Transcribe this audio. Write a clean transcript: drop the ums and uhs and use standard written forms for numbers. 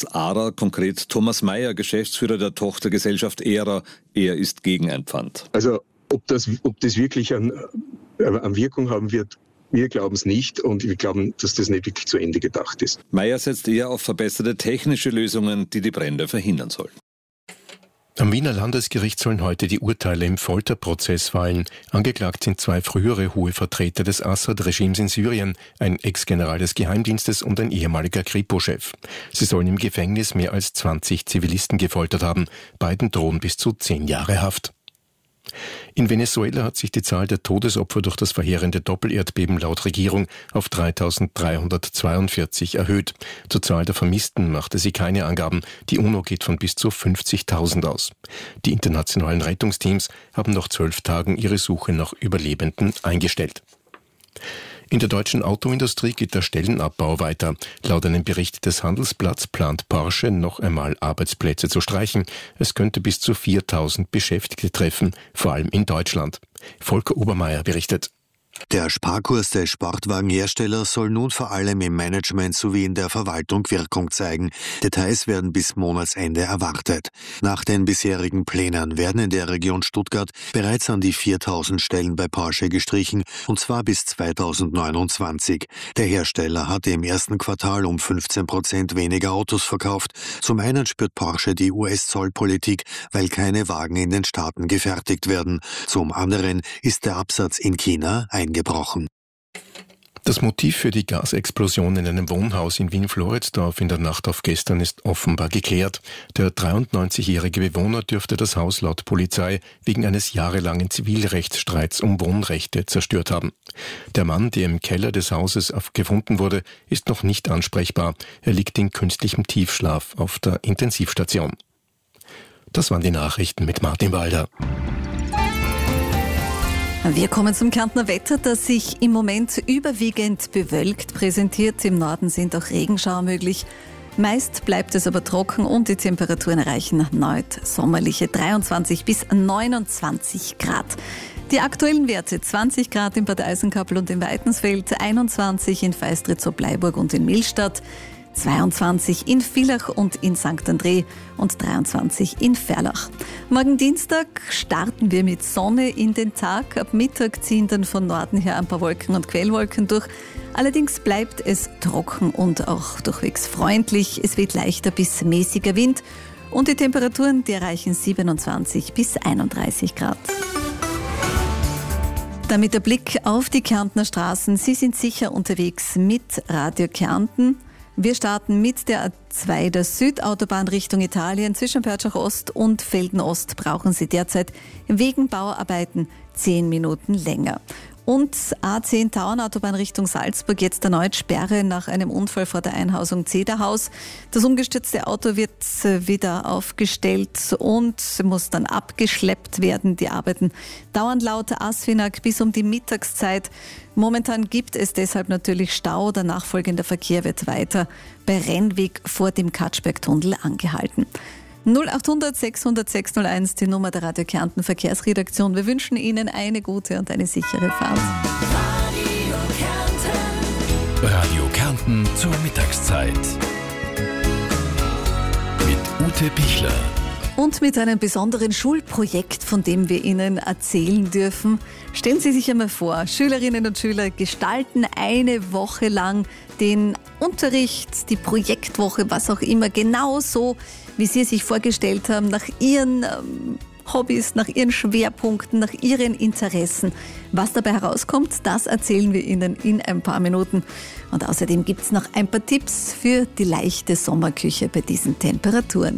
ARA, konkret Thomas Mayer, Geschäftsführer der Tochtergesellschaft ERA. Er ist gegen ein Pfand. Also ob das wirklich an Wirkung haben wird, wir glauben es nicht und wir glauben, dass das nicht wirklich zu Ende gedacht ist. Mayer setzt eher auf verbesserte technische Lösungen, die Brände verhindern sollen. Am Wiener Landesgericht sollen heute die Urteile im Folterprozess fallen. Angeklagt sind 2 frühere hohe Vertreter des Assad-Regimes in Syrien, ein Ex-General des Geheimdienstes und ein ehemaliger Kripo-Chef. Sie sollen im Gefängnis mehr als 20 Zivilisten gefoltert haben. Beiden drohen bis zu 10 Jahre Haft. In Venezuela hat sich die Zahl der Todesopfer durch das verheerende Doppelerdbeben laut Regierung auf 3.342 erhöht. Zur Zahl der Vermissten machte sie keine Angaben. Die UNO geht von bis zu 50.000 aus. Die internationalen Rettungsteams haben nach 12 Tagen ihre Suche nach Überlebenden eingestellt. In der deutschen Autoindustrie geht der Stellenabbau weiter. Laut einem Bericht des Handelsblatts plant Porsche noch einmal Arbeitsplätze zu streichen. Es könnte bis zu 4.000 Beschäftigte treffen, vor allem in Deutschland. Volker Obermeier berichtet. Der Sparkurs des Sportwagenherstellers soll nun vor allem im Management sowie in der Verwaltung Wirkung zeigen. Details werden bis Monatsende erwartet. Nach den bisherigen Plänen werden in der Region Stuttgart bereits an die 4.000 Stellen bei Porsche gestrichen, und zwar bis 2029. Der Hersteller hatte im ersten Quartal um 15% weniger Autos verkauft. Zum einen spürt Porsche die US-Zollpolitik, weil keine Wagen in den Staaten gefertigt werden. Zum anderen ist der Absatz in China eingebrochen. Das Motiv für die Gasexplosion in einem Wohnhaus in Wien-Floridsdorf in der Nacht auf gestern ist offenbar geklärt. Der 93-jährige Bewohner dürfte das Haus laut Polizei wegen eines jahrelangen Zivilrechtsstreits um Wohnrechte zerstört haben. Der Mann, der im Keller des Hauses gefunden wurde, ist noch nicht ansprechbar. Er liegt in künstlichem Tiefschlaf auf der Intensivstation. Das waren die Nachrichten mit Martin Walder. Wir kommen zum Kärntner Wetter, das sich im Moment überwiegend bewölkt präsentiert. Im Norden sind auch Regenschauer möglich. Meist bleibt es aber trocken und die Temperaturen erreichen erneut sommerliche 23 bis 29 Grad. Die aktuellen Werte: 20 Grad in Bad Eisenkappel und in Weitensfeld, 21 in Feistritz-Bleiburg und in Millstatt, 22 in Villach und in St. André und 23 in Ferlach. Morgen Dienstag starten wir mit Sonne in den Tag. Ab Mittag ziehen dann von Norden her ein paar Wolken und Quellwolken durch. Allerdings bleibt es trocken und auch durchwegs freundlich. Es weht leichter bis mäßiger Wind und die Temperaturen, die erreichen 27 bis 31 Grad. Damit der Blick auf die Kärntner Straßen. Sie sind sicher unterwegs mit Radio Kärnten. Wir starten mit der A2 der Südautobahn Richtung Italien. Zwischen Pörtschach Ost und Velden Ost brauchen Sie derzeit wegen Bauarbeiten 10 Minuten länger. Und A10 Tauernautobahn Richtung Salzburg, jetzt erneut Sperre nach einem Unfall vor der Einhausung Zederhaus. Das umgestürzte Auto wird wieder aufgestellt und muss dann abgeschleppt werden. Die Arbeiten dauern laut ASFINAG bis um die Mittagszeit. Momentan gibt es deshalb natürlich Stau. Der nachfolgende Verkehr wird weiter bei Rennweg vor dem Katschbergtunnel angehalten. 0800 600 601, die Nummer der Radio Kärnten Verkehrsredaktion. Wir wünschen Ihnen eine gute und eine sichere Fahrt. Radio Kärnten zur Mittagszeit. Mit Ute Pichler. Und mit einem besonderen Schulprojekt, von dem wir Ihnen erzählen dürfen. Stellen Sie sich einmal vor, Schülerinnen und Schüler gestalten eine Woche lang den Unterricht, die Projektwoche, was auch immer, genauso, wie Sie es sich vorgestellt haben, nach Ihren Hobbys, nach Ihren Schwerpunkten, nach Ihren Interessen. Was dabei herauskommt, das erzählen wir Ihnen in ein paar Minuten. Und außerdem gibt es noch ein paar Tipps für die leichte Sommerküche bei diesen Temperaturen.